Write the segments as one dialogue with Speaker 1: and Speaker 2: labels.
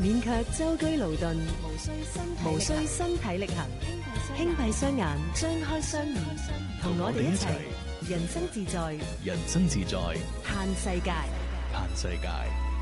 Speaker 1: 免卻舟車勞頓，無需身體力行，輕閉雙眼，張開雙耳，同我哋一齊人生自在，
Speaker 2: 人生自在，
Speaker 1: 嘆世界。
Speaker 2: 嘆世界。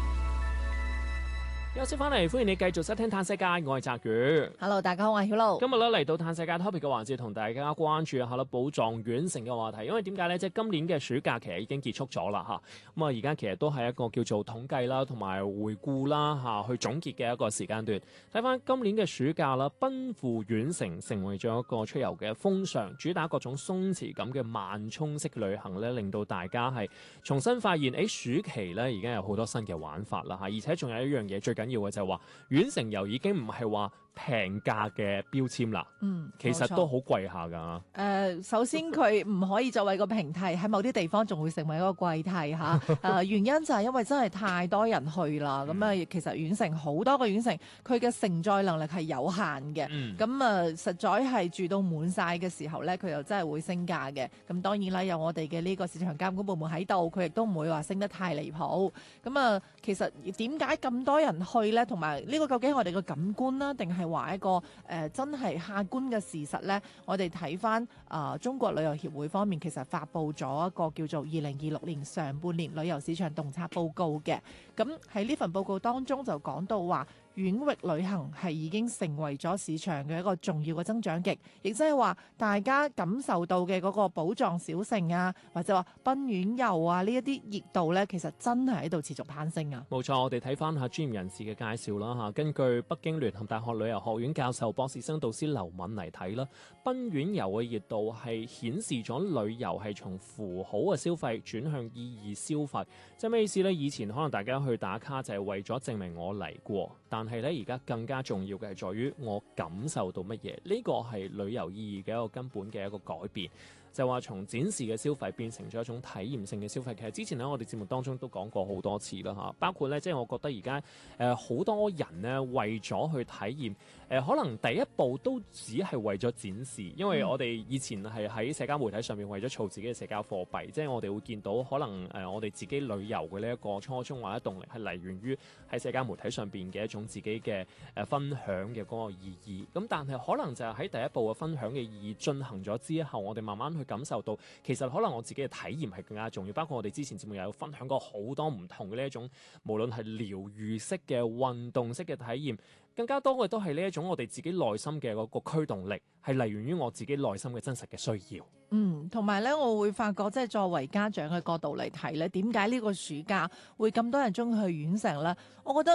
Speaker 3: 休息翻嚟，歡迎你繼續收聽嘆世界，我係澤宇。
Speaker 4: Hello， 大家好，我係曉露。
Speaker 3: 今日咧嚟到嘆世界 topic 嘅環節，同大家關注下啦寶藏縣城嘅話題。因為點解咧？即係今年嘅暑假其實已經結束咗啦嚇。咁啊，而家其實都係一個叫做統計啦，同埋回顧啦嚇，去總結嘅一個時間段。睇翻今年嘅暑假啦，奔赴縣城成為咗一個出遊嘅風尚，主打各種鬆弛感嘅慢衝式旅行咧，令到大家係重新發現，暑期咧而家有好多新嘅玩法啦嚇，而且仲有一樣嘢最緊要嘅就係話，縣城遊已經唔係話平價嘅標籤啦，其實都好貴下㗎。
Speaker 4: 首先佢唔可以作為個平替，喺某啲地方仲會成為一個貴替嚇。原因就係因為真係太多人去啦，咁啊其實縣城好多個縣城，佢嘅承載能力係有限嘅，咁實在係住到滿晒嘅時候咧，佢又真係會升價嘅。咁當然啦，有我哋嘅呢個市場監管部門喺度，佢亦都唔會話升得太離譜。咁其實點解咁多人去咧？同埋呢個究竟係我哋嘅感官啦，定係話一個真係客觀嘅事實咧？我哋睇翻中國旅遊協會方面，其實發布咗一個叫做2026年上半年旅遊市場洞察報告嘅。咁喺呢份報告當中就講到話，縣域旅行係已經成為咗市場嘅一個重要嘅增長極，亦即係話大家感受到嘅嗰個寶藏小城啊，或者話奔縣遊啊呢一啲熱度呢，其實真係喺度持續攀升啊！
Speaker 3: 冇錯，我哋睇翻下專業人士嘅介紹啦嚇。根據北京聯合大學旅遊學院教授、博士生導師劉敏嚟睇啦，奔縣遊嘅熱度係顯示咗旅遊係從符號嘅消費轉向意義消費。即係咩意思呢？以前可能大家去打卡就係為咗證明我嚟過，但係咧而家更加重要嘅係在於我感受到乜嘢，呢個係旅遊意義嘅一個根本嘅一個改變。就話從展示嘅消費變成咗一種體驗性嘅消費。其實之前喺我哋節目當中都講過好多次啦嚇，包括咧即係我覺得而家好多人呢為咗去體驗，可能第一步都只係為咗展示，因為我哋以前係喺社交媒體上面為咗儲自己嘅社交貨幣，即係我哋會見到可能我哋自己旅遊嘅呢一個初衷或者動力係嚟源於喺社交媒體上邊嘅一種自己嘅分享嘅嗰個意義。咁但係可能就係喺第一步嘅分享嘅意義進行咗之後，我哋慢慢去感受到，其實可能我自己嘅體驗係更加重要。包括我哋之前節目又有分享過好多唔同嘅呢一種，無論係療愈式嘅、運動式嘅體驗，更加多嘅都係呢一種我哋自己內心嘅嗰個驅動力，係嚟源於我自己內心嘅真實嘅需要。
Speaker 4: 同埋咧，我會發覺即係作為家長嘅角度嚟睇咧，點解呢個暑假會咁多人中意去縣城咧？我覺得